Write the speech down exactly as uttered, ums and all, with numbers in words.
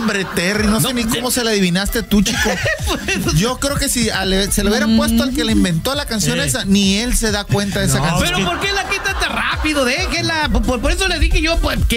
hombre, Terry, no, no sé ni cómo se le adivinaste tú, chico. Yo creo que si ale, se le hubieran puesto al que le inventó la canción eh. esa, ni él se da cuenta de esa no, canción. Pero ¿por qué la quitan tan rápido? Déjela. Por, por eso le dije yo, pues, que